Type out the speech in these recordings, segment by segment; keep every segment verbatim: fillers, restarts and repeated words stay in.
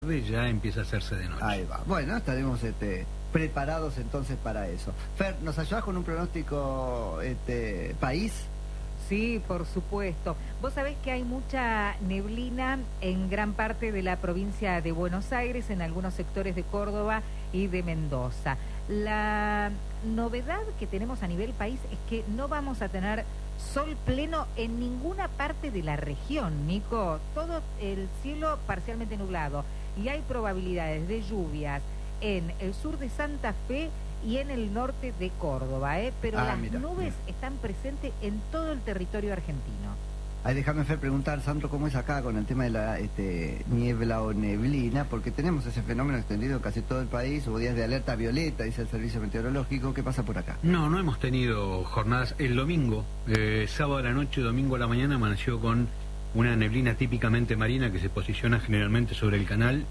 ya empieza a hacerse de noche. Ahí va. Bueno, estaremos este, preparados entonces para eso. Fer, ¿nos ayudás con un pronóstico este, país? Sí, por supuesto. Vos sabés que hay mucha neblina en gran parte de la provincia de Buenos Aires, en algunos sectores de Córdoba y de Mendoza. La novedad que tenemos a nivel país es que no vamos a tener sol pleno en ninguna parte de la región, Nico. Todo el cielo parcialmente nublado y hay probabilidades de lluvias en el sur de Santa Fe y en el norte de Córdoba, ¿eh? Pero ah, las mira, nubes mira. están presentes en todo el territorio argentino. Ahí déjame, Fer, preguntar, Sandro, ¿cómo es acá con el tema de la este, niebla o neblina? Porque tenemos ese fenómeno extendido en casi todo el país. Hubo días de alerta violeta, dice el servicio meteorológico. ¿Qué pasa por acá? No, no hemos tenido jornadas. El domingo, eh, sábado a la noche, domingo a la mañana, amaneció con una neblina típicamente marina que se posiciona generalmente sobre el canal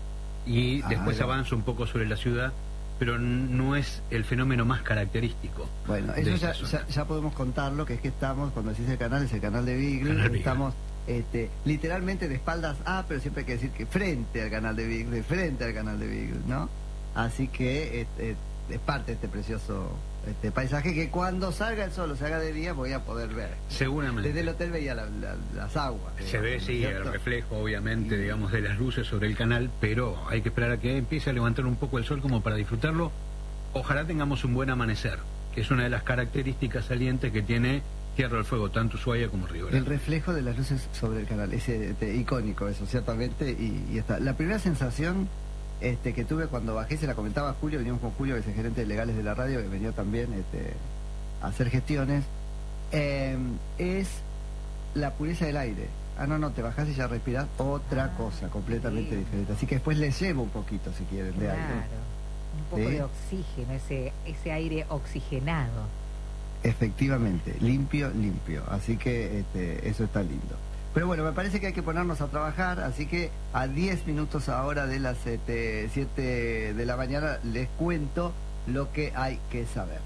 y ah, después ya. avanza un poco sobre la ciudad, pero no es el fenómeno más característico. Bueno, eso ya, ya, ya podemos contarlo, que es que estamos, cuando decís el canal, es el canal de Beagle, Canal estamos este, literalmente de espaldas a, pero siempre hay que decir que frente al canal de Beagle, de frente al canal de Beagle, ¿no? Así que este, es parte de este precioso este paisaje que cuando salga el sol o se haga de día voy a poder ver. Seguramente. Desde el hotel veía la, la, las aguas. Se digamos, ve, sí, ¿cierto? el reflejo, obviamente, Y... digamos, de las luces sobre el canal, pero hay que esperar a que empiece a levantar un poco el sol como para disfrutarlo. Ojalá tengamos un buen amanecer, que es una de las características salientes que tiene Tierra del Fuego, tanto Ushuaia como Río Grande. El reflejo de las luces sobre el canal, es este, icónico eso, ciertamente, y, y está. La primera sensación este, que tuve cuando bajé, se la comentaba a Julio, veníamos con Julio, que es el gerente de legales de la radio, que venía también este, a hacer gestiones, eh, es la pureza del aire. Ah, no, no, te bajás y ya respirás otra Ah, cosa completamente sí. diferente. Así que después les llevo un poquito, si quieren, de Claro, aire. un poco ¿Sí? de oxígeno, ese, ese aire oxigenado. Efectivamente, limpio, limpio. Así que este, eso está lindo. Pero bueno, me parece que hay que ponernos a trabajar, así que a diez minutos ahora de las este, siete de la mañana les cuento lo que hay que saber.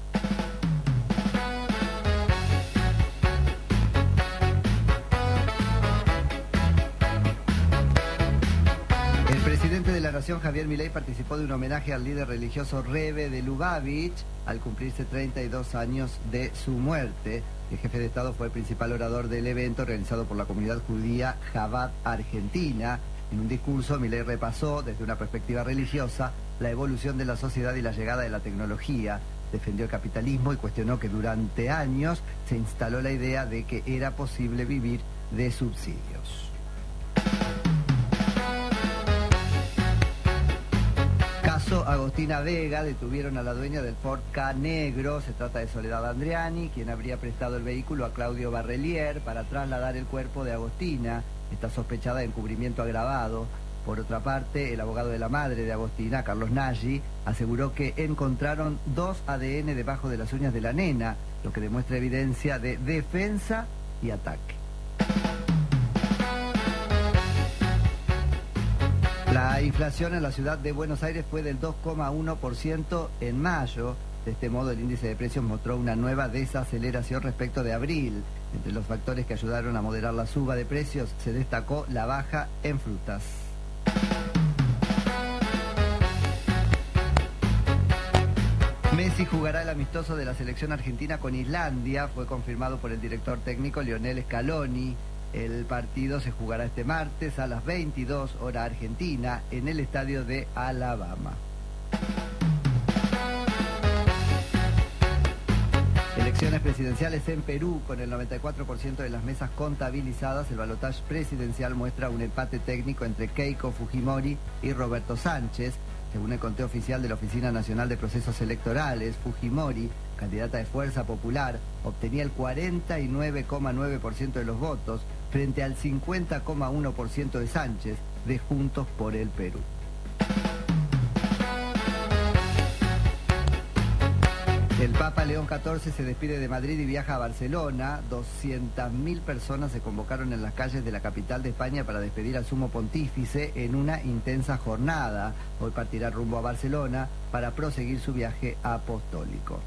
El presidente de la Nación, Javier Milei, participó de un homenaje al líder religioso Rebbe de Lubavitch al cumplirse treinta y dos años de su muerte. El jefe de Estado fue el principal orador del evento realizado por la comunidad judía Chabad Argentina. En un discurso, Milei repasó desde una perspectiva religiosa la evolución de la sociedad y la llegada de la tecnología. Defendió el capitalismo y cuestionó que durante años se instaló la idea de que era posible vivir de subsidios. Caso Agostina Vega, detuvieron a la dueña del Ford Ka negro. Se trata de Soledad Andriani, quien habría prestado el vehículo a Claudio Barrelier para trasladar el cuerpo de Agostina. Está sospechada de encubrimiento agravado. Por otra parte, el abogado de la madre de Agostina, Carlos Nagy, aseguró que encontraron dos A D N debajo de las uñas de la nena, lo que demuestra evidencia de defensa y ataque. La inflación en la ciudad de Buenos Aires fue del dos coma uno por ciento en mayo. De este modo, el índice de precios mostró una nueva desaceleración respecto de abril. Entre los factores que ayudaron a moderar la suba de precios, se destacó la baja en frutas. Messi jugará el amistoso de la selección argentina con Islandia. Fue confirmado por el director técnico Lionel Scaloni. El partido se jugará este martes a las veintidós hora argentina en el estadio de Alabama. Elecciones presidenciales en Perú. Con el noventa y cuatro por ciento de las mesas contabilizadas, el balotaje presidencial muestra un empate técnico entre Keiko Fujimori y Roberto Sánchez. Según el conteo oficial de la Oficina Nacional de Procesos Electorales, Fujimori, candidata de Fuerza Popular, obtenía el cuarenta y nueve coma nueve por ciento de los votos frente al cincuenta coma uno por ciento de Sánchez, de Juntos por el Perú. El Papa León catorce se despide de Madrid y viaja a Barcelona. doscientas mil personas se convocaron en las calles de la capital de España para despedir al sumo pontífice en una intensa jornada. Hoy partirá rumbo a Barcelona para proseguir su viaje apostólico.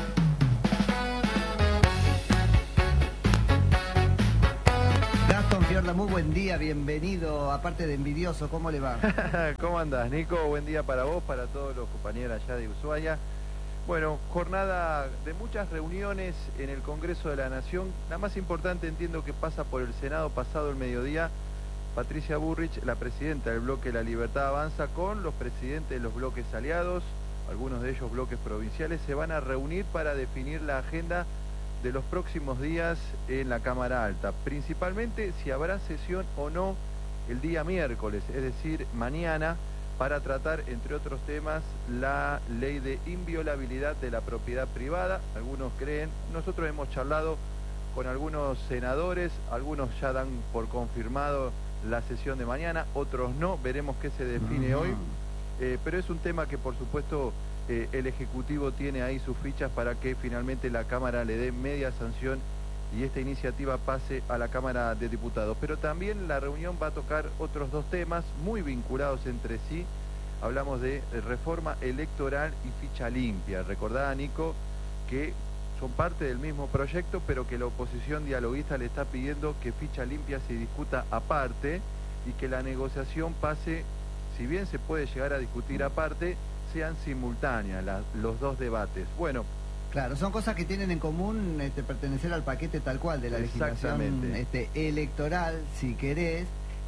Gastón Fiore Mayorda, muy buen día, bienvenido, aparte de envidioso, ¿cómo le va? ¿Cómo andás, Nico? Buen día para vos, para todos los compañeros allá de Ushuaia. Bueno, jornada de muchas reuniones en el Congreso de la Nación. La más importante entiendo que pasa por el Senado pasado el mediodía. Patricia Bullrich, la presidenta del bloque La Libertad Avanza, con los presidentes de los bloques aliados, algunos de ellos bloques provinciales, se van a reunir para definir la agenda de los próximos días en la Cámara Alta, principalmente si habrá sesión o no el día miércoles, es decir, mañana, para tratar, entre otros temas, la ley de inviolabilidad de la propiedad privada. Algunos creen, nosotros hemos charlado con algunos senadores, algunos ya dan por confirmado la sesión de mañana, otros no, veremos qué se define uh-huh. hoy, eh, pero es un tema que por supuesto eh, el Ejecutivo tiene ahí sus fichas para que finalmente la Cámara le dé media sanción y esta iniciativa pase a la Cámara de Diputados. Pero también la reunión va a tocar otros dos temas muy vinculados entre sí. Hablamos de reforma electoral y ficha limpia. Recordá, Nico, que son parte del mismo proyecto, pero que la oposición dialoguista le está pidiendo que ficha limpia se discuta aparte y que la negociación pase, si bien se puede llegar a discutir aparte, sean simultáneas la, los dos debates. Bueno, claro, son cosas que tienen en común este, pertenecer al paquete tal cual de la legislación este, electoral, si querés.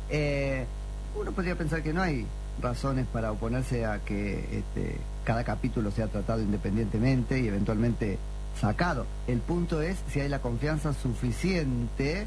Eh, uno podría pensar que no hay razones para oponerse a que este, cada capítulo sea tratado independientemente y eventualmente sacado. El punto es si hay la confianza suficiente,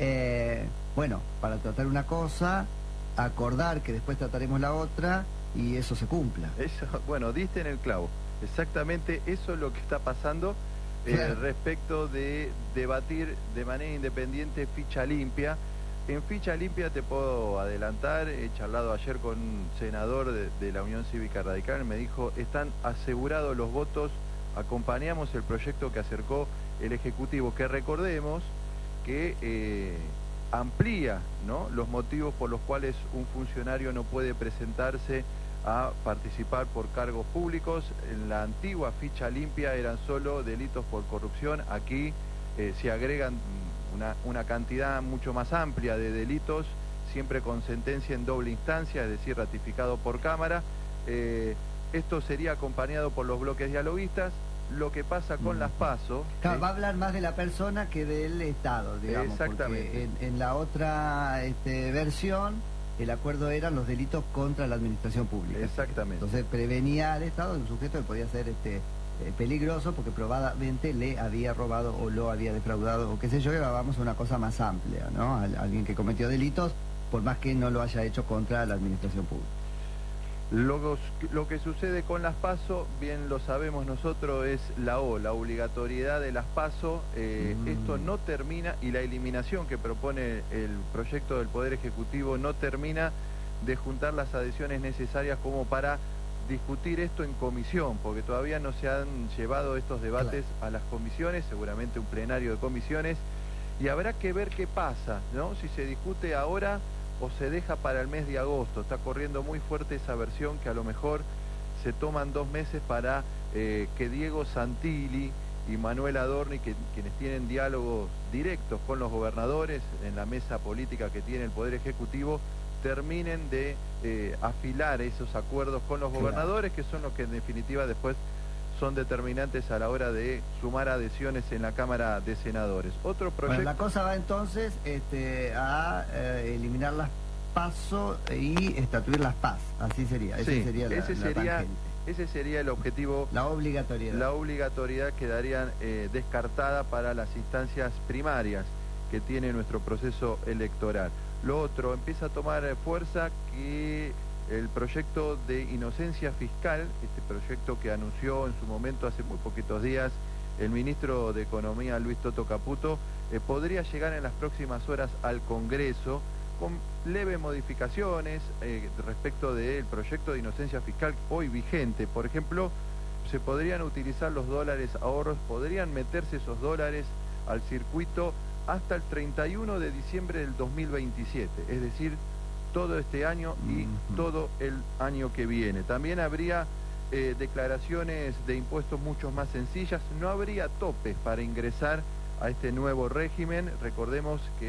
eh, bueno, para tratar una cosa, acordar que después trataremos la otra y eso se cumpla. Eso, bueno, diste en el clavo. Exactamente eso es lo que está pasando eh, claro. respecto de debatir de manera independiente ficha limpia. En ficha limpia te puedo adelantar, he charlado ayer con un senador de, de la Unión Cívica Radical, me dijo, están asegurados los votos, acompañamos el proyecto que acercó el Ejecutivo, que recordemos que eh, amplía, ¿no?, los motivos por los cuales un funcionario no puede presentarse a participar por cargos públicos. En la antigua ficha limpia eran solo delitos por corrupción, aquí eh, se agregan una, una cantidad mucho más amplia de delitos, siempre con sentencia en doble instancia, es decir, ratificado por Cámara. Eh, esto sería acompañado por los bloques dialoguistas. Lo que pasa con mm. las PASO... Claro, ¿sí? va a hablar más de la persona que del Estado, digamos. Exactamente. En, en la otra este, versión, el acuerdo eran los delitos contra la administración pública. Exactamente. Entonces prevenía al Estado de un sujeto que podía ser este, eh, peligroso porque probadamente le había robado o lo había defraudado, o qué sé yo, que vamos a una cosa más amplia, ¿no? A, a alguien que cometió delitos, por más que no lo haya hecho contra la administración pública. Lo, lo que sucede con las PASO, bien lo sabemos nosotros, es la O, la obligatoriedad de las PASO. Eh, mm. Esto no termina, y la eliminación que propone el proyecto del Poder Ejecutivo no termina de juntar las adhesiones necesarias como para discutir esto en comisión, porque todavía no se han llevado estos debates claro. a las comisiones, seguramente un plenario de comisiones, y habrá que ver qué pasa, ¿no? Si se discute ahora o se deja para el mes de agosto. Está corriendo muy fuerte esa versión que a lo mejor se toman dos meses para eh, que Diego Santilli y Manuel Adorni, que, quienes tienen diálogos directos con los gobernadores en la mesa política que tiene el Poder Ejecutivo, terminen de eh, afilar esos acuerdos con los gobernadores, que son los que en definitiva después son determinantes a la hora de sumar adhesiones en la Cámara de Senadores. Otro proyecto... Bueno, la cosa va entonces este, a eh, eliminar las PASO y estatuir las PAS, así sería. Ese sí, sería, la, ese, la sería ese sería el objetivo. La obligatoriedad. La obligatoriedad quedaría eh, descartada para las instancias primarias que tiene nuestro proceso electoral. Lo otro, empieza a tomar fuerza que el proyecto de inocencia fiscal, este proyecto que anunció en su momento hace muy poquitos días el ministro de Economía Luis Toto Caputo, eh, podría llegar en las próximas horas al Congreso con leves modificaciones eh, respecto del proyecto de inocencia fiscal hoy vigente. Por ejemplo, se podrían utilizar los dólares ahorros, podrían meterse esos dólares al circuito hasta el treinta y uno de diciembre del dos mil veintisiete, es decir, todo este año y uh-huh. todo el año que viene. También habría eh, declaraciones de impuestos mucho más sencillas, no habría topes para ingresar a este nuevo régimen. Recordemos que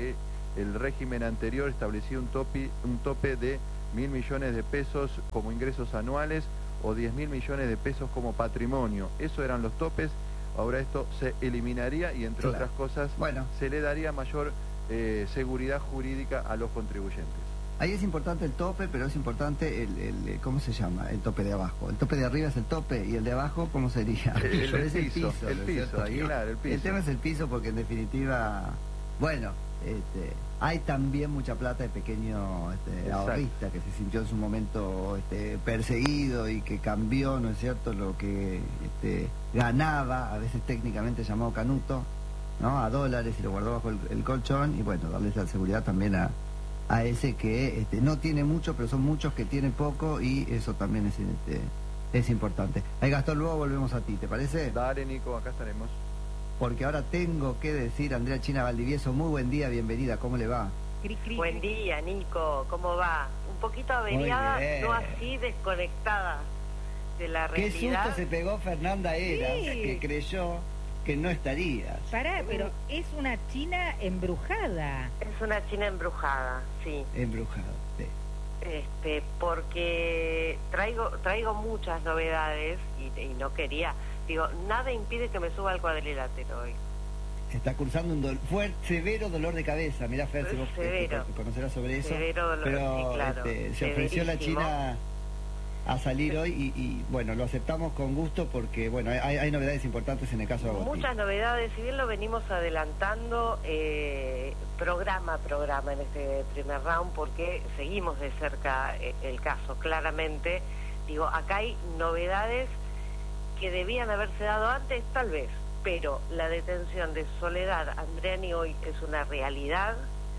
El régimen anterior establecía un tope, un tope de mil millones de pesos como ingresos anuales o diez mil millones de pesos como patrimonio. Esos eran los topes. Ahora esto se eliminaría y, entre claro. otras cosas, bueno. se le daría mayor eh, seguridad jurídica a los contribuyentes. Ahí es importante el tope, pero es importante el, el, ¿cómo se llama? El tope de abajo. El tope de arriba es el tope y el de abajo, ¿cómo sería? El, el, el, es el piso, piso. el piso, ahí, claro, el piso. El tema es el piso porque en definitiva, bueno, este, hay también mucha plata de pequeño este, ahorrista que se sintió en su momento este, perseguido y que cambió, ¿no es cierto?, lo que este, ganaba, a veces técnicamente llamado canuto, ¿no?, a dólares y lo guardó bajo el, el colchón y bueno, darles la seguridad también a a ese que este, no tiene mucho, pero son muchos que tienen poco y eso también es, este, es importante. Ahí, Gastón, luego volvemos a ti, ¿te parece? Dale, Nico, acá estaremos. Porque ahora tengo que decir, Andrea China Valdivieso, muy buen día, bienvenida, ¿cómo le va? Cri, cri. Buen día, Nico, ¿cómo va? Un poquito averiada, no así desconectada de la realidad. Qué susto se pegó Fernanda Eras, sí, que creyó que no estarías. Pará, pero es una China embrujada. Es una China embrujada, sí. Embrujada, sí. Este, porque traigo traigo muchas novedades y, y no quería, digo, nada impide que me suba al cuadrilátero hoy. Está cursando un dolor, fue severo dolor de cabeza, mirá, Fer, si vos severo, este, conocerás sobre eso. Severo dolor, pero sí, claro, este, se ofreció la China a salir hoy y, y bueno, lo aceptamos con gusto porque bueno, hay, hay novedades importantes en el caso de Agostina. Muchas novedades, si bien lo venimos adelantando eh, programa a programa en este primer round porque seguimos de cerca eh, el caso, claramente. Digo, acá hay novedades que debían haberse dado antes, tal vez, pero la detención de Soledad Andreani hoy es una realidad,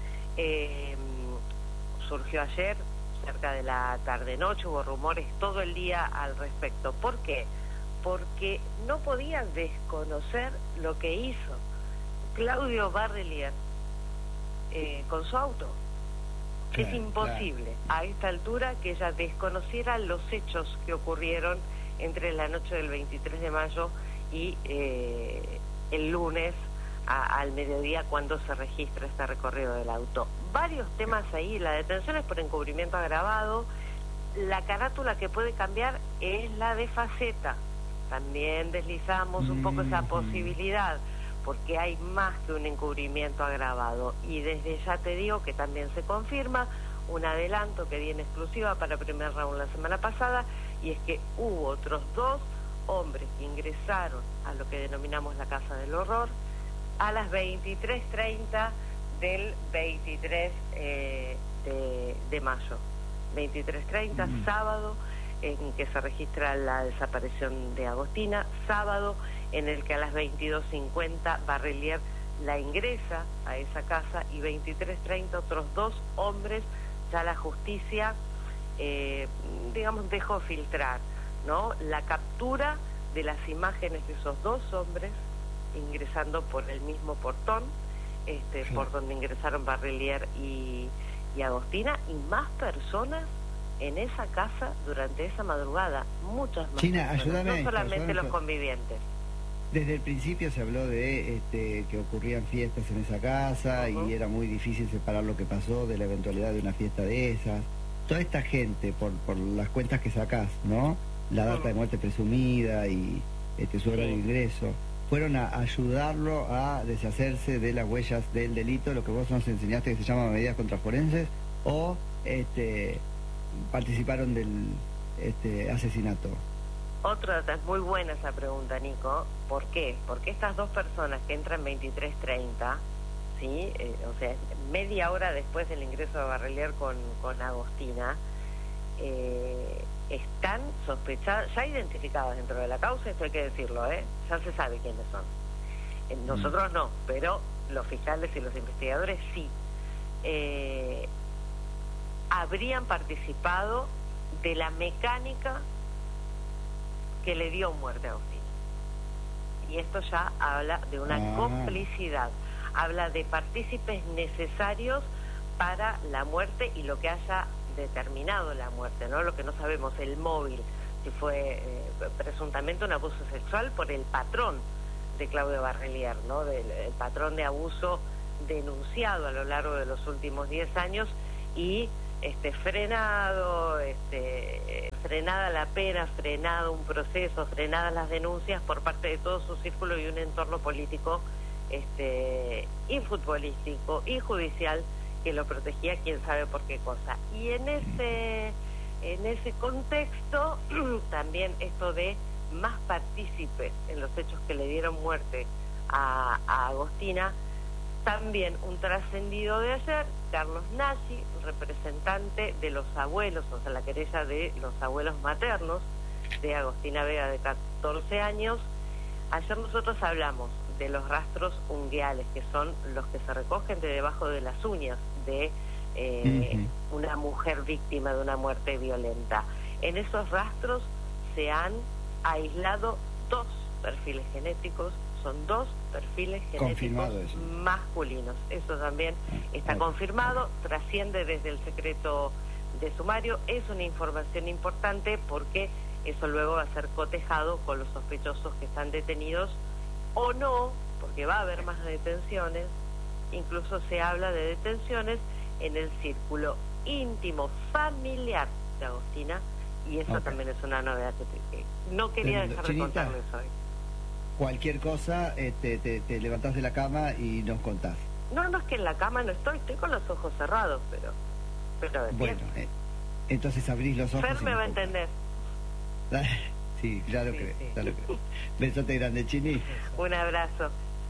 eh, surgió ayer, cerca de la tarde-noche, hubo rumores todo el día al respecto. ¿Por qué? Porque no podían desconocer lo que hizo Claudio Barrelier eh, con su auto. Claro, es imposible claro. a esta altura que ella desconociera los hechos que ocurrieron entre la noche del veintitrés de mayo y eh, el lunes a, al mediodía cuando se registra este recorrido del auto. Varios temas ahí, la detención es por encubrimiento agravado, la carátula que puede cambiar es la de faceta, también deslizamos un poco esa posibilidad, porque hay más que un encubrimiento agravado, y desde ya te digo que también se confirma un adelanto que viene exclusiva para primer round la semana pasada, y es que hubo otros dos hombres que ingresaron a lo que denominamos la Casa del Horror a las veintitrés treinta del veintitrés eh, de, de mayo. veintitrés treinta, mm. sábado, en que se registra la desaparición de Agostina, sábado en el que a las veintidós cincuenta Barrelier la ingresa a esa casa, y veintitrés treinta otros dos hombres, ya la justicia, eh, digamos, dejó filtrar, ¿no?, la captura de las imágenes de esos dos hombres ingresando por el mismo portón, este, sí. por donde ingresaron Barrelier y, y Agostina, y más personas en esa casa durante esa madrugada, muchas más China, personas, ayúdame, no solamente ayúdame, los convivientes. Desde el principio se habló de este, que ocurrían fiestas en esa casa, uh-huh. y era muy difícil separar lo que pasó de la eventualidad de una fiesta de esas. Toda esta gente, por, por las cuentas que sacás, ¿no?, la data uh-huh. de muerte presumida y este, su hora sí. de ingreso, fueron a ayudarlo a deshacerse de las huellas del delito, lo que vos nos enseñaste que se llama medidas contraforenses, o este, participaron del este, asesinato. Otra, es muy buena esa pregunta, Nico. ¿Por qué? Porque estas dos personas que entran veintitrés treinta, ¿sí? Eh, o sea, media hora después del ingreso de Barrelier con, con Agostina, eh, están sospechadas, ya identificadas dentro de la causa, esto hay que decirlo, ¿eh? Ya se sabe quiénes son. Eh, nosotros mm. no, pero los fiscales y los investigadores sí. Eh, habrían participado de la mecánica que le dio muerte a Agostina. Y esto ya habla de una ah. complicidad, habla de partícipes necesarios para la muerte y lo que haya determinado la muerte, ¿no? Lo que no sabemos, el móvil, si fue eh, presuntamente un abuso sexual por el patrón de Claudio Barrelier, ¿no? Del el patrón de abuso denunciado a lo largo de los últimos diez años y este, frenado, este, frenada la pena, frenado un proceso, frenadas las denuncias por parte de todo su círculo y un entorno político este, y futbolístico y judicial que lo protegía quién sabe por qué cosa. Y en ese, en ese contexto también esto de más partícipes en los hechos que le dieron muerte a, a Agostina, también un trascendido de ayer, Carlos Nagy, representante de los abuelos, o sea, la querella de los abuelos maternos de Agostina Vega, de catorce años. Ayer nosotros hablamos de los rastros unguiales, que son los que se recogen de debajo de las uñas de eh, uh-huh. una mujer víctima de una muerte violenta. En esos rastros se han aislado dos perfiles genéticos, son dos perfiles genéticos eso. masculinos. Eso también está confirmado, trasciende desde el secreto de sumario. Es una información importante porque eso luego va a ser cotejado con los sospechosos que están detenidos o no, porque va a haber más detenciones. Incluso se habla de detenciones en el círculo íntimo familiar de Agostina, y eso okay. también es una novedad que, que no quería dejar de contarles hoy. Cualquier cosa, eh, te, te, te levantás de la cama y nos contás. No, no es que en la cama no estoy, estoy con los ojos cerrados, pero... pero bueno, eh, entonces abrís los ojos. Fer me va a entender. Sí, claro sí, que sí. claro que besote grande, Chini. Un abrazo.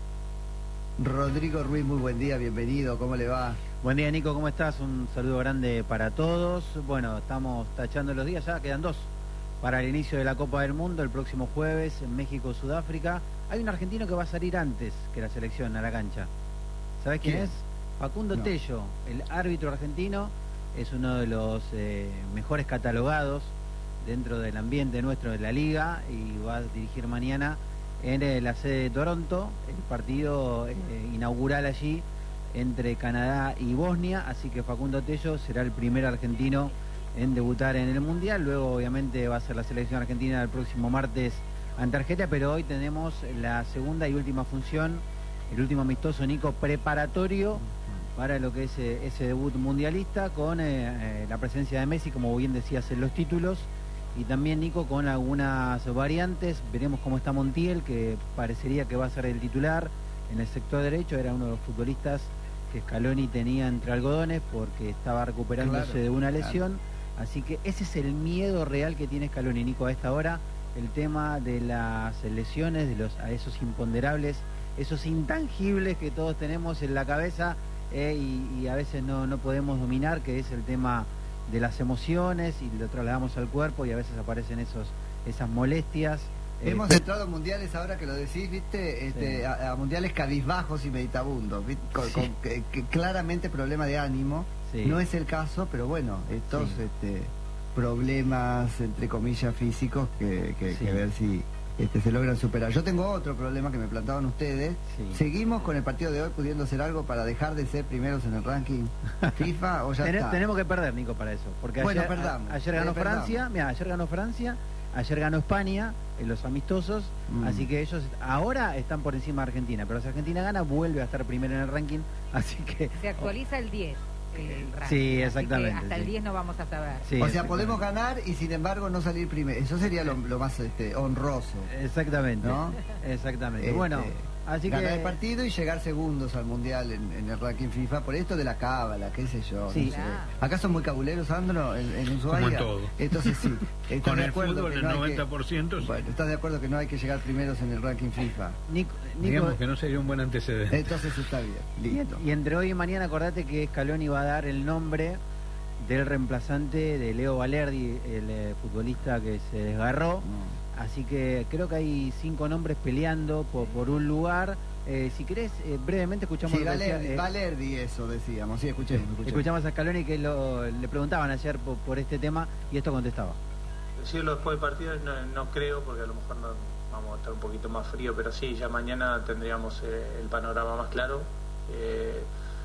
Rodrigo Ruiz, muy buen día, bienvenido, ¿cómo le va? Buen día, Nico, ¿cómo estás? Un saludo grande para todos. Bueno, estamos tachando los días, ya quedan dos para el inicio de la Copa del Mundo, el próximo jueves en México, Sudáfrica. Hay un argentino que va a salir antes que la selección a la cancha. ¿Sabés quién, quién es? Facundo no. Tello, el árbitro argentino, es uno de los eh, mejores catalogados dentro del ambiente nuestro de la liga y va a dirigir mañana en eh, la sede de Toronto el partido eh, inaugural allí entre Canadá y Bosnia, así que Facundo Tello será el primer argentino en debutar en el Mundial. Luego obviamente va a ser la selección argentina el próximo martes ante Argelia, pero hoy tenemos la segunda y última función, el último amistoso, Nico, preparatorio para lo que es eh, ese debut mundialista, con eh, eh, la presencia de Messi, como bien decías en los títulos, y también, Nico, con algunas variantes. Veremos cómo está Montiel, que parecería que va a ser el titular en el sector derecho. Era uno de los futbolistas que Scaloni tenía entre algodones porque estaba recuperándose claro, de una lesión. Claro. Así que ese es el miedo real que tiene Scaloni, Nico, a esta hora. El tema de las lesiones, de los a esos imponderables, esos intangibles que todos tenemos en la cabeza eh, y, y a veces no, no podemos dominar, que es el tema de las emociones, y lo trasladamos al cuerpo y a veces aparecen esos esas molestias. Hemos eh, entrado a mundiales, ahora que lo decís, viste, este, sí. a, a mundiales cabizbajos y meditabundos, con, sí. con que, que claramente problema de ánimo. Sí. No es el caso, pero bueno, estos sí. este, problemas, entre comillas, físicos, que, que, sí. que ver si este, se logran superar. Yo tengo otro problema que me plantaban ustedes. Sí. ¿Seguimos con el partido de hoy pudiendo hacer algo para dejar de ser primeros en el ranking FIFA o ya Ten, está? Tenemos que perder, Nico, para eso. Porque bueno, ayer, perdamos, a, ayer ganó eh, Francia, mira, ayer ganó Francia, ayer ganó España en los amistosos, mm. así que ellos ahora están por encima de Argentina, pero si Argentina gana vuelve a estar primero en el ranking, así que... Se actualiza el diez. El ranking, sí, exactamente. Hasta sí. el diez no vamos a saber. Sí, o sea, podemos ganar y sin embargo no salir primero. Eso sería lo, lo más este, honroso. Exactamente. ¿No? Exactamente. Este, bueno, así ganar que... el partido y llegar segundos al mundial en, en el ranking FIFA por esto de la cábala, qué sé yo. Sí. No sé. ¿Acá son muy cabuleros, Sandro, en, en Ushuaia? Como en todo. Entonces sí. Con de el acuerdo fútbol que el no noventa por ciento. Que, bueno, ¿estás de acuerdo que no hay que llegar primeros en el ranking FIFA? Nico, Nico, digamos que no sería un buen antecedente. Entonces está bien, listo. Y, y entre hoy y mañana acordate que Scaloni va a dar el nombre del reemplazante de Leo Valerdi, el eh, futbolista que se desgarró. No. Así que creo que hay cinco nombres peleando por, por un lugar. Eh, si querés, eh, brevemente escuchamos... Sí, lo que Valerdi, decía, eh, Valerdi, eso decíamos. Sí, escuchemos. escuchemos. Escuchamos a Scaloni que lo, le preguntaban ayer por, por este tema y esto contestaba. Decirlo después del partido no, no creo, porque a lo mejor no, vamos a estar un poquito más frío, pero sí, ya mañana tendríamos eh, el panorama más claro. Eh,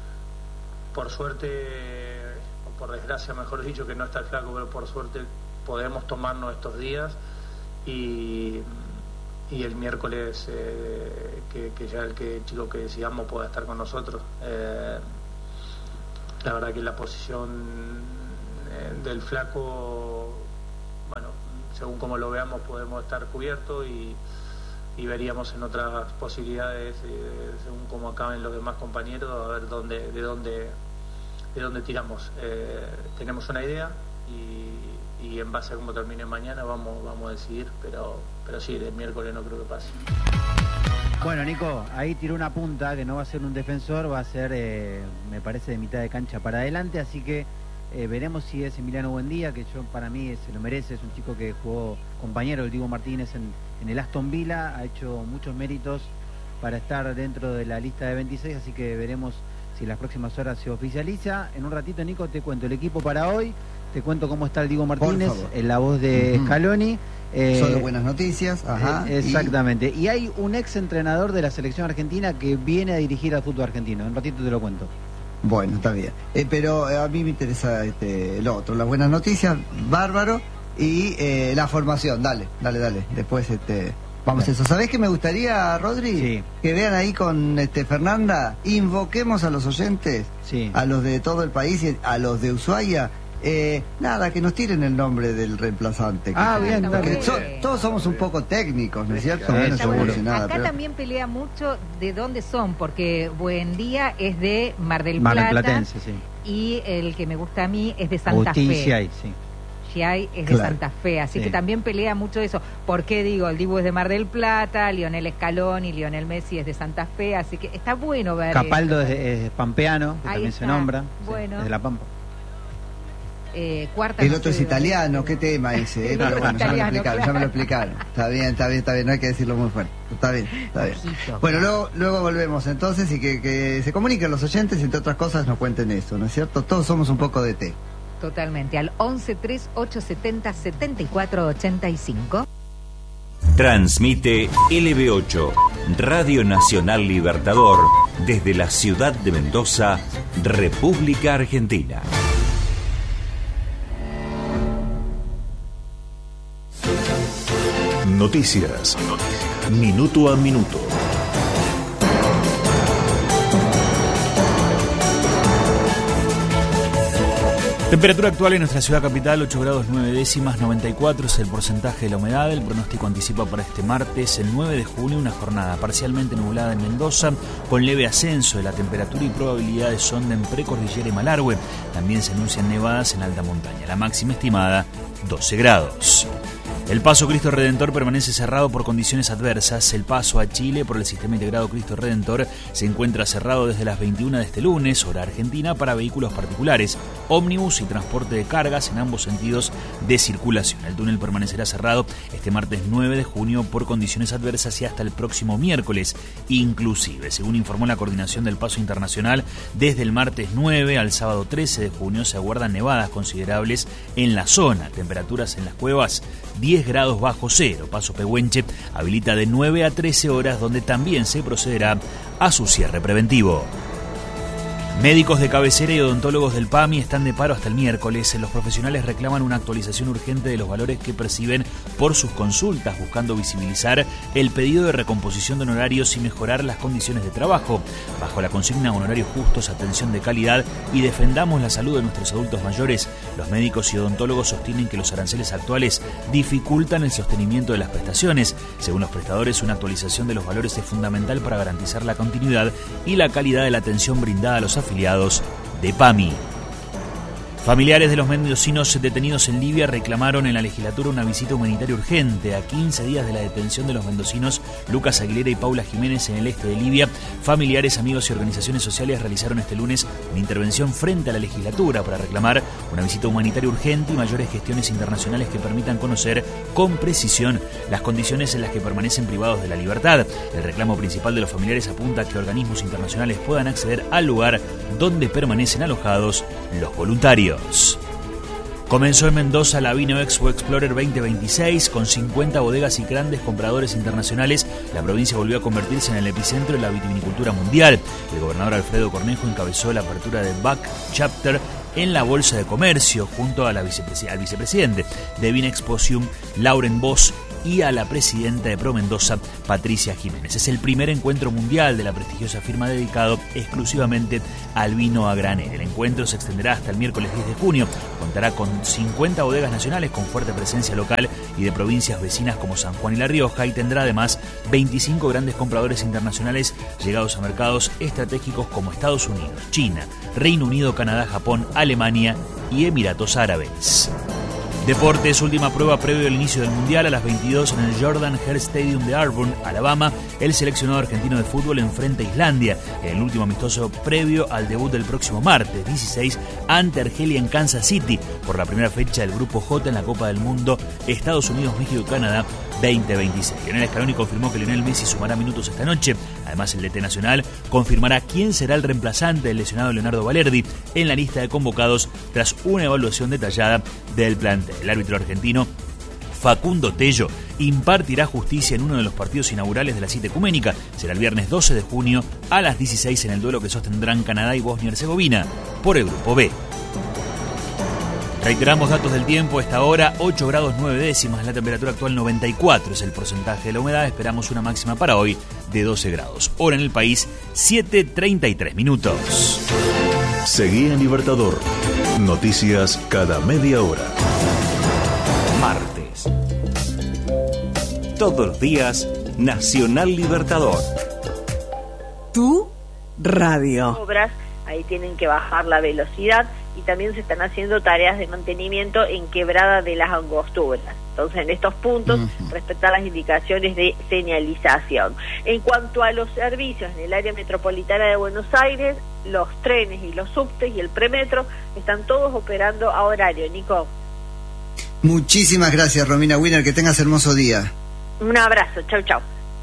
por suerte, o por desgracia mejor dicho, que no está el Flaco, pero por suerte podemos tomarnos estos días y, y el miércoles eh, que, que ya el que chico que decidamos pueda estar con nosotros. Eh, la verdad que la posición eh, del flaco, bueno, según como lo veamos podemos estar cubiertos y, y veríamos en otras posibilidades eh, según cómo acaben los demás compañeros a ver dónde de dónde de dónde tiramos. Eh, tenemos una idea y, y en base a cómo termine mañana vamos vamos a decidir, pero pero sí, el miércoles no creo que pase. Bueno, Nico, ahí tiró una punta que no va a ser un defensor, va a ser, eh, me parece, de mitad de cancha para adelante, así que eh, veremos si es Emiliano Buendía, que yo para mí se lo merece, es un chico que jugó compañero del Diego Martínez en, en el Aston Villa, ha hecho muchos méritos para estar dentro de la lista de veintiséis, así que veremos si en las próximas horas se oficializa. En un ratito, Nico, te cuento el equipo para hoy, te cuento cómo está el Diego Martínez, en la voz de uh-huh. Scaloni. Eh, Solo buenas noticias, ajá. Eh, exactamente. Y... y hay un ex entrenador de la selección argentina que viene a dirigir al fútbol argentino. En un ratito te lo cuento. Bueno, está bien. Eh, pero a mí me interesa este, lo otro. Las buenas noticias, bárbaro. Y eh, la formación, dale, dale, dale. Después este, vamos a eso. ¿Sabés qué me gustaría, Rodri? Sí. Que vean ahí con este Fernanda, invoquemos a los oyentes, sí. a los de todo el país y a los de Ushuaia. Eh, nada, que nos tiren el nombre del reemplazante. Ah, bien, porque so, todos somos un poco técnicos, ¿no es cierto? Sí, Menos seguro. nada, Acá pero... también pelea mucho de dónde son, porque Buendía es de Mar del Mar del Plata, Platense, sí. Y el que me gusta a mí es de Santa Agustín Fe. Giai, sí. Giai es Claro. de Santa Fe, así Sí. que también pelea mucho eso. ¿Por qué digo? El Dibu es de Mar del Plata, Lionel Scaloni, Lionel Messi es de Santa Fe, así que está bueno ver Capaldo eso. es, es pampeano, que Ahí también está. se nombra. Bueno. Sí, es de La Pampa. Eh, cuarta El no otro sé es de dónde italiano, es. qué tema ese, eh, El pero otro bueno, es ya me lo italiano, explicaron, ya me lo explicaron. Está bien, está bien, está bien, no hay que decirlo muy fuerte. Está bien, está bien. Ojito. Bueno, luego, luego volvemos entonces y que, que se comuniquen los oyentes y entre otras cosas nos cuenten eso, ¿no es cierto? Todos somos un poco de té. Totalmente, al once tres ocho setenta setenta y cuatro ochenta y cinco. Transmite L B ocho, Radio Nacional Libertador, desde la ciudad de Mendoza, República Argentina. Noticias. Minuto a minuto. Temperatura actual en nuestra ciudad capital, ocho grados nueve décimas, noventa y cuatro es el porcentaje de la humedad. El pronóstico anticipa para este martes, el nueve de junio, una jornada parcialmente nublada en Mendoza, con leve ascenso de la temperatura y probabilidades son en precordillera y Malargüe. También se anuncian nevadas en alta montaña. La máxima estimada, doce grados. El paso Cristo Redentor permanece cerrado por condiciones adversas. El paso a Chile por el sistema integrado Cristo Redentor se encuentra cerrado desde las veintiuna de este lunes, hora argentina, para vehículos particulares, ómnibus y transporte de cargas en ambos sentidos de circulación. El túnel permanecerá cerrado este martes nueve de junio por condiciones adversas y hasta el próximo miércoles, inclusive. Según informó la coordinación del paso internacional, desde el martes nueve al sábado trece de junio se aguardan nevadas considerables en la zona. Temperaturas en las cuevas diez grados bajo cero. Paso Pehuenche habilita de nueve a trece horas, donde también se procederá a su cierre preventivo. Médicos de cabecera y odontólogos del P A M I están de paro hasta el miércoles. Los profesionales reclaman una actualización urgente de los valores que perciben por sus consultas, buscando visibilizar el pedido de recomposición de honorarios y mejorar las condiciones de trabajo. Bajo la consigna honorarios justos, atención de calidad y defendamos la salud de nuestros adultos mayores, los médicos y odontólogos sostienen que los aranceles actuales dificultan el sostenimiento de las prestaciones. Según los prestadores, una actualización de los valores es fundamental para garantizar la continuidad y la calidad de la atención brindada a los afiliados de P A M I. Familiares de los mendocinos detenidos en Libia reclamaron en la legislatura una visita humanitaria urgente. A quince días de la detención de los mendocinos Lucas Aguilera y Paula Jiménez en el este de Libia, familiares, amigos y organizaciones sociales realizaron este lunes una intervención frente a la legislatura para reclamar una visita humanitaria urgente y mayores gestiones internacionales que permitan conocer con precisión las condiciones en las que permanecen privados de la libertad. El reclamo principal de los familiares apunta a que organismos internacionales puedan acceder al lugar donde permanecen alojados los voluntarios. Comenzó en Mendoza la Vino Expo Explorer veinte veintiséis con cincuenta bodegas y grandes compradores internacionales. La provincia volvió a convertirse en el epicentro de la vitivinicultura mundial. El gobernador Alfredo Cornejo encabezó la apertura de Back Chapter en la Bolsa de Comercio junto a la vicepresi- al vicepresidente de Vinexposium, Lauren Voss, y a la presidenta de Pro Mendoza, Patricia Jiménez. Es el primer encuentro mundial de la prestigiosa firma dedicado exclusivamente al vino a granel. El encuentro se extenderá hasta el miércoles diez de junio. Contará con cincuenta bodegas nacionales con fuerte presencia local y de provincias vecinas como San Juan y La Rioja, y tendrá además veinticinco grandes compradores internacionales llegados a mercados estratégicos como Estados Unidos, China, Reino Unido, Canadá, Japón, Alemania y Emiratos Árabes. Deportes, última prueba previo al inicio del Mundial. A las veintidós en el Jordan Hare Stadium de Auburn, Alabama, el seleccionado argentino de fútbol enfrenta a Islandia en el último amistoso previo al debut del próximo martes dieciséis ante Argelia en Kansas City por la primera fecha del Grupo J en la Copa del Mundo Estados Unidos, México y Canadá veinte veintiséis. Lionel Scaloni confirmó que Lionel Messi sumará minutos esta noche. Además, el D T nacional confirmará quién será el reemplazante del lesionado Leonardo Valerdi en la lista de convocados tras una evaluación detallada del plantel. El árbitro argentino Facundo Tello impartirá justicia en uno de los partidos inaugurales de la cita ecuménica. Será el viernes doce de junio a las dieciséis en el duelo que sostendrán Canadá y Bosnia y Herzegovina por el Grupo B. Reiteramos datos del tiempo. A esta hora, ocho grados nueve décimas, la temperatura actual noventa y cuatro es el porcentaje de la humedad. Esperamos una máxima para hoy de doce grados. Hora en el país, siete treinta y tres minutos. Seguí en Libertador. Noticias cada media hora. Martes. Todos los días, Nacional Libertador. Tu radio. Obras, ahí tienen que bajar la velocidad. Y también se están haciendo tareas de mantenimiento en Quebrada de las Angosturas. Entonces, en estos puntos, uh-huh. respetar las indicaciones de señalización. En cuanto a los servicios en el área metropolitana de Buenos Aires, los trenes y los subtes y el premetro están todos operando a horario. Nico. Muchísimas gracias, Romina Wiener. Que tengas hermoso día. Un abrazo. Chau, chau.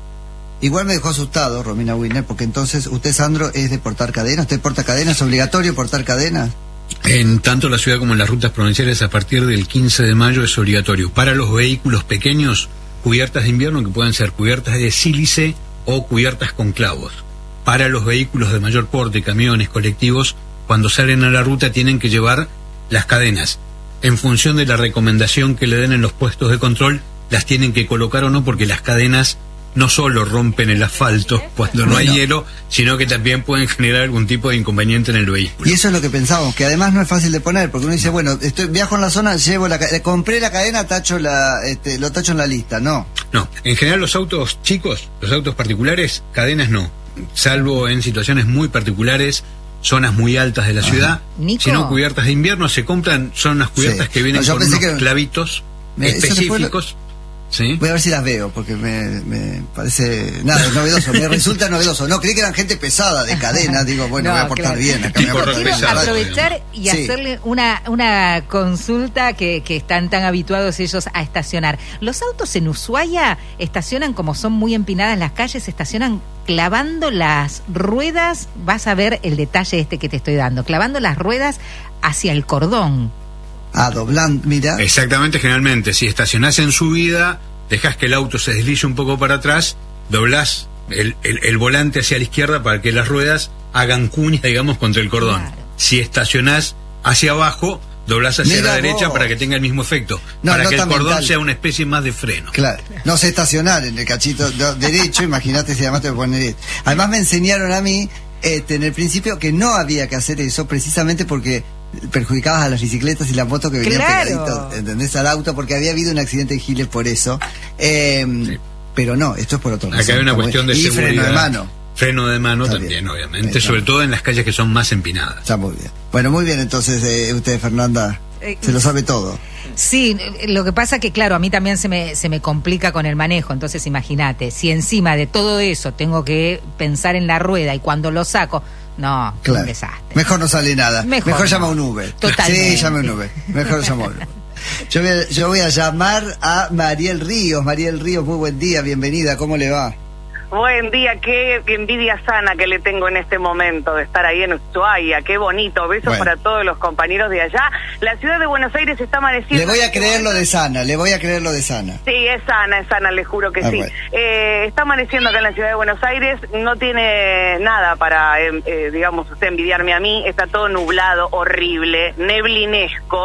Igual me dejó asustado, Romina Wiener, porque entonces usted, Sandro, es de portar cadenas. ¿Usted porta cadenas? ¿Es obligatorio portar cadenas? En tanto la ciudad como en las rutas provinciales, a partir del quince de mayo es obligatorio. Para los vehículos pequeños, cubiertas de invierno que pueden ser cubiertas de sílice o cubiertas con clavos. Para los vehículos de mayor porte, camiones, colectivos, cuando salen a la ruta tienen que llevar las cadenas. En función de la recomendación que le den en los puestos de control, las tienen que colocar o no, porque las cadenas no solo rompen el asfalto cuando no bueno. hay hielo, sino que también pueden generar algún tipo de inconveniente en el vehículo. Y eso es lo que pensamos, que además no es fácil de poner, porque uno dice, no. bueno, estoy viajo en la zona, llevo la compré la cadena, tacho la este, lo tacho en la lista, no. No, en general los autos chicos, los autos particulares, cadenas no, salvo en situaciones muy particulares, zonas muy altas de la ciudad. Si no, cubiertas de invierno se compran, son unas cubiertas sí. que vienen no, con unos que... clavitos me, específicos. ¿Sí? Voy a ver si las veo, porque me, me parece... Nada, es novedoso, me resulta novedoso. No, creí que eran gente pesada, de cadena, digo, bueno, no, voy a portar claro. bien. Acá Quiero aprovechar y sí. hacerle una, una consulta que, que están tan habituados ellos a estacionar. ¿Los autos en Ushuaia estacionan, como son muy empinadas las calles, estacionan clavando las ruedas? Vas a ver el detalle este que te estoy dando, clavando las ruedas hacia el cordón. Ah, doblando, mira. Exactamente, generalmente, si estacionás en subida, dejás que el auto se deslice un poco para atrás, doblás el, el, el volante hacia la izquierda para que las ruedas hagan cuña, digamos, contra el cordón. Claro. Si estacionás hacia abajo, doblás hacia mira la derecha vos. Para que tenga el mismo efecto, no, para no que el cordón mental. Sea una especie más de freno. Claro, no sé estacionar en el cachito derecho, imagínate si además te voy a poner... Además me enseñaron a mí, este, en el principio, que no había que hacer eso, precisamente porque... perjudicabas a las bicicletas y las motos que venían claro. pegaditos, ¿entendés? Al auto, porque había habido un accidente en Giles por eso. Eh, sí. Pero no, esto es por otro lado. Acá hay una cuestión de y seguridad. Freno de mano. Freno de mano Está también, bien. Obviamente, Está sobre bien. Todo en las calles que son más empinadas. Está muy bien. Bueno, muy bien, entonces, eh, usted, Fernanda, eh, se lo sabe todo. Sí, lo que pasa que, claro, a mí también se me, se me complica con el manejo, entonces imagínate, si encima de todo eso tengo que pensar en la rueda y cuando lo saco... No, claro. Un desastre. Mejor no sale nada. Mejor, Mejor no. llama un Uber. Totalmente. Sí, llama un Uber. Mejor llama un Uber. Yo voy, a, yo voy a llamar a Mariel Ríos. Mariel Ríos, muy buen día, bienvenida. ¿Cómo le va? Buen día, qué envidia sana que le tengo en este momento de estar ahí en Ushuaia, qué bonito, besos bueno. para todos los compañeros de allá. La ciudad de Buenos Aires está amaneciendo... Le voy a creer lo de sana, le voy a creer lo de sana. Sí, es sana, es sana, le juro que ah, sí. Bueno. Eh, está amaneciendo acá en la ciudad de Buenos Aires, no tiene nada para, eh, eh, digamos, usted envidiarme a mí, está todo nublado, horrible, neblinesco.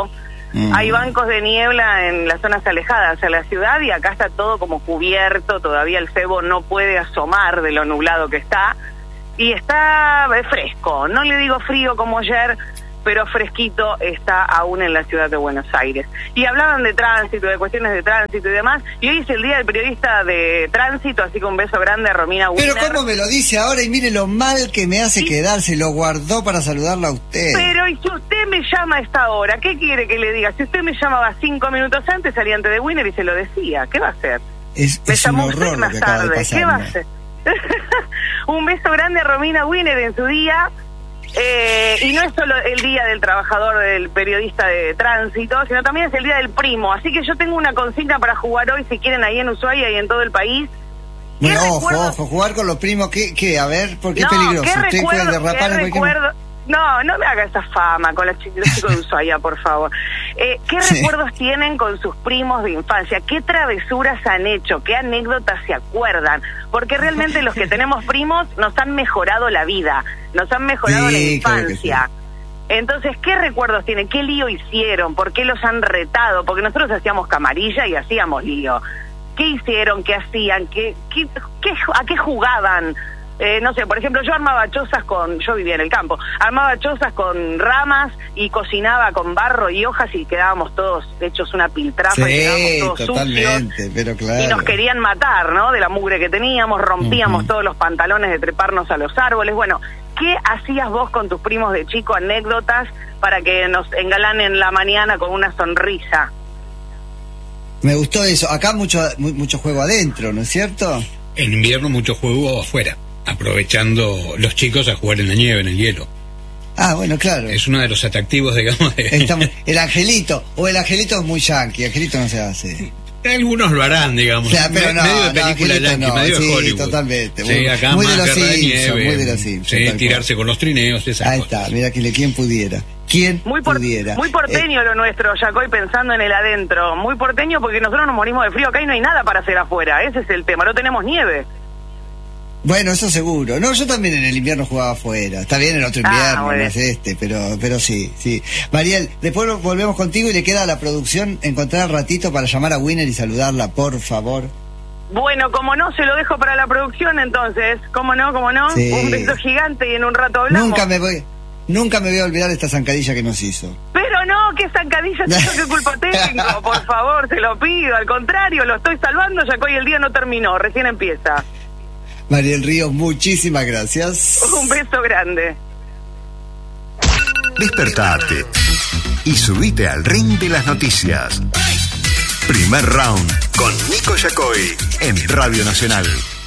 Mm. Hay bancos de niebla en las zonas alejadas a la ciudad y acá está todo como cubierto, todavía el cebo no puede asomar de lo nublado que está y está fresco, no le digo frío como ayer, pero fresquito está aún en la ciudad de Buenos Aires. Y hablaban de tránsito, de cuestiones de tránsito y demás, y hoy es el día del periodista de tránsito, así que un beso grande a Romina Wiener. Pero cómo me lo dice ahora y mire lo mal que me hace ¿Sí? quedar, se lo guardó para saludarla a usted. Pero y si usted me llama a esta hora, ¿qué quiere que le diga? Si usted me llamaba cinco minutos antes, salía antes de Wiener y se lo decía, ¿qué va a hacer? Es, me es llamó un horror usted más lo que acaba tarde, de pasar, ¿qué va a ¿no? hacer? Un beso grande a Romina Wiener en su día. Eh, y no es solo el día del trabajador, del periodista de tránsito, sino también es el día del primo. Así que yo tengo una consigna para jugar hoy, si quieren, ahí en Ushuaia y en todo el país. Bueno, ojo, ojo, jugar con los primos, ¿qué? qué? A ver, ¿por qué no, es peligroso? ¿qué ¿Ustedes recuerdo, pueden derrapar ¿qué en recuerdo? No, no me haga esa fama con los chicos de Ushuaia, por favor. Eh, ¿Qué sí. recuerdos tienen con sus primos de infancia? ¿Qué travesuras han hecho? ¿Qué anécdotas se acuerdan? Porque realmente los que tenemos primos nos han mejorado la vida, nos han mejorado sí, la infancia. Claro sí. Entonces, ¿qué recuerdos tienen? ¿Qué lío hicieron? ¿Por qué los han retado? Porque nosotros hacíamos camarilla y hacíamos lío. ¿Qué hicieron? ¿Qué hacían? ¿Qué, qué, qué, ¿A qué jugaban? Eh, no sé, por ejemplo, yo armaba chozas con... Yo vivía en el campo. Armaba chozas con ramas y cocinaba con barro y hojas y quedábamos todos hechos una piltrafa. Sí, y quedábamos todos totalmente, sucios, pero claro. y nos querían matar, ¿no? De la mugre que teníamos, rompíamos uh-huh. todos los pantalones de treparnos a los árboles. Bueno, ¿qué hacías vos con tus primos de chico? Anécdotas para que nos engalanen la mañana con una sonrisa. Me gustó eso. Acá mucho, mucho juego adentro, ¿no es cierto? En invierno mucho juego afuera, aprovechando los chicos a jugar en la nieve, en el hielo. Ah, bueno, claro. Es uno de los atractivos, digamos, de... Estamos, el angelito, o el angelito es muy yankee, el angelito no se hace. Algunos lo harán, digamos. O sea, pero no, medio de película no, yankee, no, medio sí, de Hollywood. Totalmente. Sí, muy, acá muy más de los guerra de Simpsons, nieve, muy de los Simpsons. Sí, tirarse con los trineos, esas Ahí cosas. está, mira, que quien pudiera. ¿Quién muy por, pudiera? Muy porteño eh, lo nuestro, Yacoy, pensando en el adentro. Muy porteño porque nosotros nos morimos de frío. Acá y no hay nada para hacer afuera. Ese es el tema. No tenemos nieve. Bueno, eso seguro. No, yo también en el invierno jugaba afuera. Está bien el otro invierno, ah, bueno. no es este, pero pero sí, sí. Mariel, después volvemos contigo y le queda a la producción encontrar el ratito para llamar a Wiener y saludarla, por favor. Bueno, como no, se lo dejo para la producción entonces. ¿Cómo no? ¿Cómo no? Sí. Un beso gigante y en un rato hablamos. Nunca me voy... Nunca me voy a olvidar de esta zancadilla que nos hizo. Pero no, ¿qué zancadilla? ¿Qué culpa tengo? Por favor, se lo pido. Al contrario, lo estoy salvando, ya que hoy el día no terminó, recién empieza. Mariel Ríos, muchísimas gracias. Un beso grande. Despertate y subite al ring de las noticias. Primer round con Nico Yacoy en Radio Nacional.